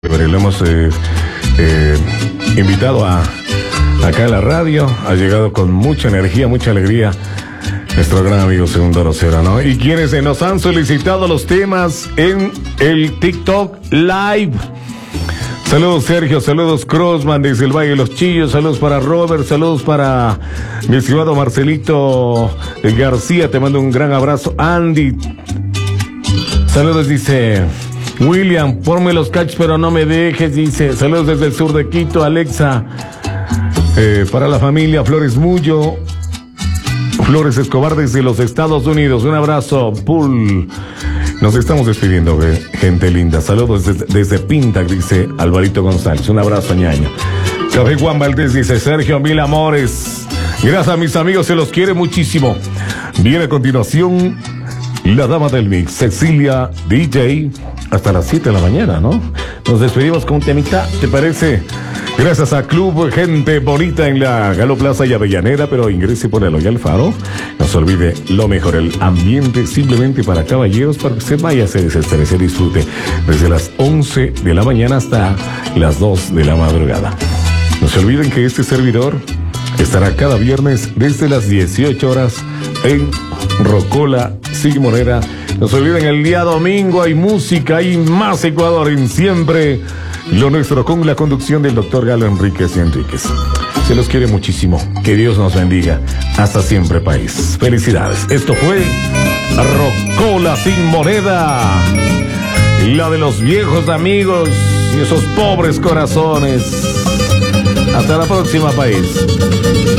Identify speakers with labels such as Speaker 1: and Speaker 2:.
Speaker 1: Lo hemos invitado acá a la radio. Ha llegado con mucha energía, mucha alegría nuestro gran amigo Segundo Rosero, ¿no? Y quienes nos han solicitado los temas en el TikTok Live. Saludos Sergio, saludos Crossman desde el Valle de los Chillos, saludos para Robert, saludos para mi estimado Marcelito García, te mando un gran abrazo. Andy, saludos, dice William, ponme los cachos pero no me dejes, dice. Saludos desde el sur de Quito, Alexa. Para la familia Flores Mullo, Flores Escobar desde los Estados Unidos, un abrazo, Pool. Nos estamos despidiendo, gente linda. Saludos desde Pinta, dice Alvarito González. Un abrazo, ñaño. Café Juan Valdés dice Sergio, mil amores. Gracias a mis amigos, se los quiere muchísimo. Viene a continuación la dama del mix, Cecilia DJ, hasta las 7 de la mañana, ¿no? Nos despedimos con un temita, ¿te parece? Gracias a Club Gente Bonita en la Galo Plaza y Avellaneda, pero ingrese por el Hoy Faro. No se olvide lo mejor, el ambiente simplemente para caballeros, para que usted vaya, se desestrese, disfrute desde las 11 de la mañana hasta las 2 de la madrugada. No se olviden que este servidor estará cada viernes desde las 18 horas en Rocola, Simonera. No se olviden, el día domingo hay música, hay más Ecuador en Siempre lo Nuestro, con la conducción del doctor Galo Enríquez y Enríquez. Se los quiere muchísimo. Que Dios nos bendiga. Hasta siempre, país. Felicidades. Esto fue Rocola sin moneda. La de los viejos amigos y esos pobres corazones. Hasta la próxima, país.